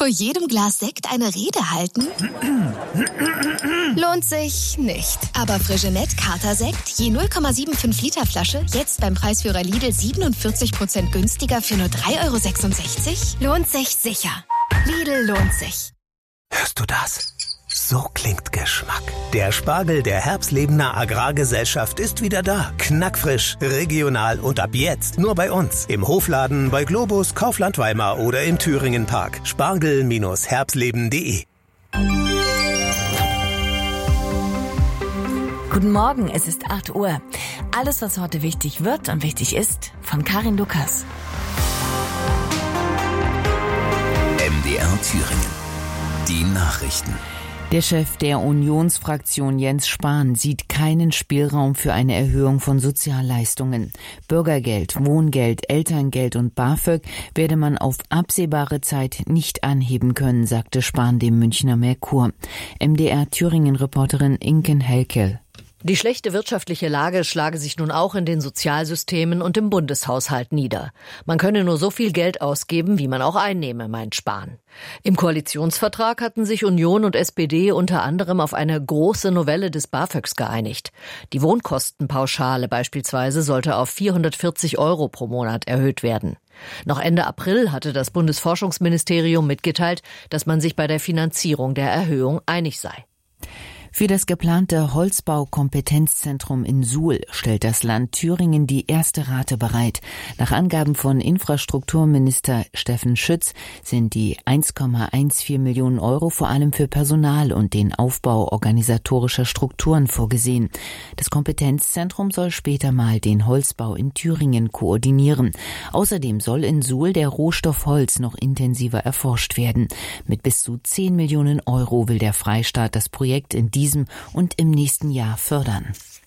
Vor jedem Glas Sekt eine Rede halten? Lohnt sich nicht. Aber Frigenet Kater-Sekt, je 0,75 Liter Flasche, jetzt beim Preisführer Lidl 47% günstiger für nur 3,66 €? Lohnt sich sicher. Lidl lohnt sich. Hörst du das? So klingt Geschmack. Der Spargel der Herbstlebener Agrargesellschaft ist wieder da. Knackfrisch, regional und ab jetzt nur bei uns. Im Hofladen, bei Globus, Kaufland Weimar oder im Thüringen Park. Spargel-herbstleben.de. Guten Morgen, es ist 8 Uhr. Alles, was heute wichtig wird und wichtig ist, von Karin Lukas. MDR Thüringen. Die Nachrichten. Der Chef der Unionsfraktion Jens Spahn sieht keinen Spielraum für eine Erhöhung von Sozialleistungen. Bürgergeld, Wohngeld, Elterngeld und BAföG werde man auf absehbare Zeit nicht anheben können, sagte Spahn dem Münchner Merkur. MDR Thüringen-Reporterin Inken Helkel. Die schlechte wirtschaftliche Lage schlage sich nun auch in den Sozialsystemen und im Bundeshaushalt nieder. Man könne nur so viel Geld ausgeben, wie man auch einnehme, meint Spahn. Im Koalitionsvertrag hatten sich Union und SPD unter anderem auf eine große Novelle des BAföGs geeinigt. Die Wohnkostenpauschale beispielsweise sollte auf 440 € pro Monat erhöht werden. Noch Ende April hatte das Bundesforschungsministerium mitgeteilt, dass man sich bei der Finanzierung der Erhöhung einig sei. Für das geplante Holzbau-Kompetenzzentrum in Suhl stellt das Land Thüringen die erste Rate bereit. Nach Angaben von Infrastrukturminister Steffen Schütz sind die 1,14 Millionen € vor allem für Personal und den Aufbau organisatorischer Strukturen vorgesehen. Das Kompetenzzentrum soll später mal den Holzbau in Thüringen koordinieren. Außerdem soll in Suhl der Rohstoff Holz noch intensiver erforscht werden. Mit bis zu 10 Millionen € will der Freistaat das Projekt in diesem und im nächsten Jahr fördern.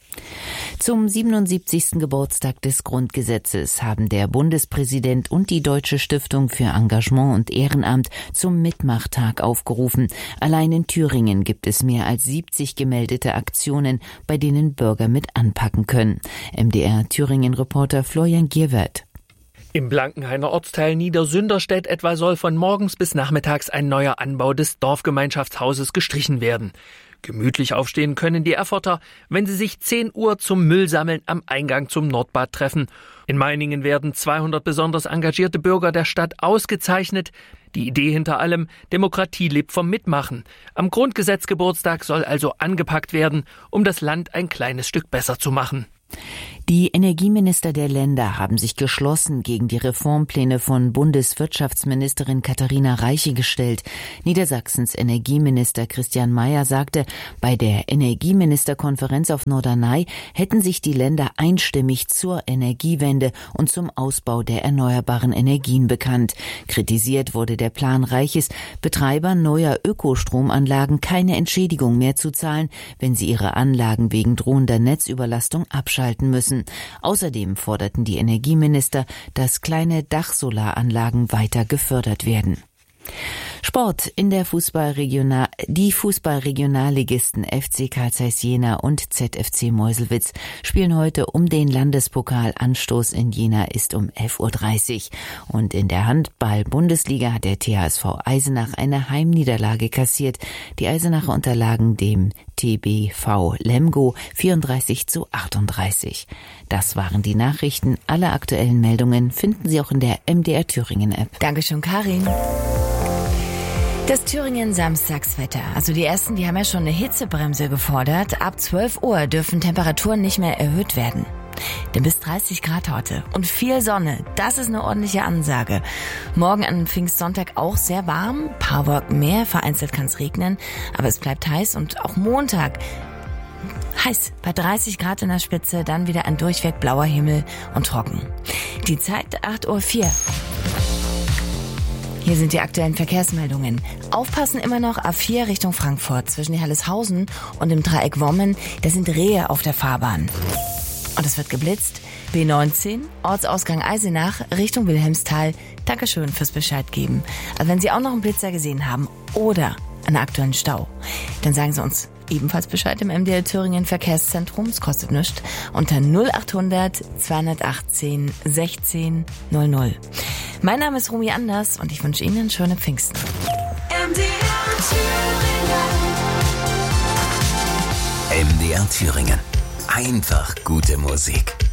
Zum 77. Geburtstag des Grundgesetzes haben der Bundespräsident und die Deutsche Stiftung für Engagement und Ehrenamt zum Mitmachtag aufgerufen. Allein in Thüringen gibt es mehr als 70 gemeldete Aktionen, bei denen Bürger mit anpacken können. MDR Thüringen-Reporter Florian Gierwert. Im Blankenhainer Ortsteil Niedersünderstedt etwa soll von morgens bis nachmittags ein neuer Anbau des Dorfgemeinschaftshauses gestrichen werden. Gemütlich aufstehen können die Erfurter, wenn sie sich 10 Uhr zum Müllsammeln am Eingang zum Nordbad treffen. In Meiningen werden 200 besonders engagierte Bürger der Stadt ausgezeichnet. Die Idee hinter allem: Demokratie lebt vom Mitmachen. Am Grundgesetzgeburtstag soll also angepackt werden, um das Land ein kleines Stück besser zu machen. Die Energieminister der Länder haben sich geschlossen gegen die Reformpläne von Bundeswirtschaftsministerin Katharina Reiche gestellt. Niedersachsens Energieminister Christian Mayer sagte, bei der Energieministerkonferenz auf Norderney hätten sich die Länder einstimmig zur Energiewende und zum Ausbau der erneuerbaren Energien bekannt. Kritisiert wurde der Plan Reiches, Betreibern neuer Ökostromanlagen keine Entschädigung mehr zu zahlen, wenn sie ihre Anlagen wegen drohender Netzüberlastung abschalten müssen. Außerdem forderten die Energieminister, dass kleine Dachsolaranlagen weiter gefördert werden. Sport in der die Fußballregionalligisten FC Carl Zeiss Jena und ZFC Meuselwitz spielen heute um den Landespokal. Anstoß in Jena ist um 11:30 Uhr. Und in der Handball-Bundesliga hat der THSV Eisenach eine Heimniederlage kassiert. Die Eisenacher unterlagen dem TBV Lemgo 34:38. Das waren die Nachrichten. Alle aktuellen Meldungen finden Sie auch in der MDR Thüringen App. Dankeschön, Karin. Das Thüringen-Samstagswetter. Also die ersten, die haben ja schon eine Hitzebremse gefordert. Ab 12 Uhr dürfen Temperaturen nicht mehr erhöht werden. Denn bis 30 Grad heute und viel Sonne, das ist eine ordentliche Ansage. Morgen an Pfingstsonntag auch sehr warm, paar Wolken mehr, vereinzelt kann es regnen, aber es bleibt heiß und auch Montag heiß, bei 30 Grad in der Spitze, dann wieder ein durchweg blauer Himmel und trocken. Die Zeit 8:04 Uhr. Hier sind die aktuellen Verkehrsmeldungen. Aufpassen immer noch A4 Richtung Frankfurt zwischen Helleshausen und dem Dreieck Wommen. Da sind Rehe auf der Fahrbahn. Und es wird geblitzt. B19, Ortsausgang Eisenach Richtung Wilhelmsthal. Dankeschön fürs Bescheid geben. Also wenn Sie auch noch einen Blitzer gesehen haben oder einen aktuellen Stau, dann sagen Sie uns ebenfalls Bescheid im MDR Thüringen Verkehrszentrum. Es kostet nichts. Unter 0800 218 16 00. Mein Name ist Romy Anders und ich wünsche Ihnen schöne Pfingsten. MDR Thüringen. Einfach gute Musik.